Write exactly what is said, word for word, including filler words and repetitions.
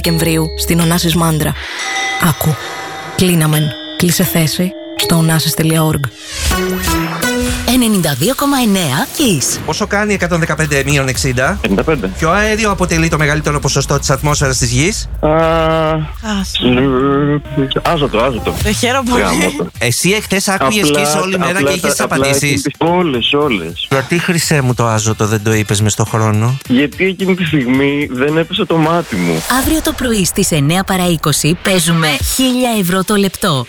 Δεκεμβρίου στην Ωνάσης Μάντρα. Άκου. Κλείναμεν. Κλείσε θέση στο ωνάσης τελεία org. ενενήντα δύο κόμμα εννέα Kiss. Πόσο κάνει εκατόν δεκαπέντε μείον εξήντα? πενήντα πέντε. Ποιο αέριο αποτελεί το μεγαλύτερο ποσοστό της ατμόσφαιρας της Γης? Άζωτο, άζωτο. Δεν χαίρομαι πολύ. Εσύ εχθές άκουγες Kiss όλη μέρα και είχες απαντήσεις. Όλες, όλες. Γιατί, χρυσέ μου, το άζωτο δεν το είπες μες στο χρόνο? Γιατί εκείνη τη στιγμή δεν έπεσε το μάτι μου. Αύριο το πρωί στις εννέα παρά είκοσι παίζουμε χίλια ευρώ το λεπτό.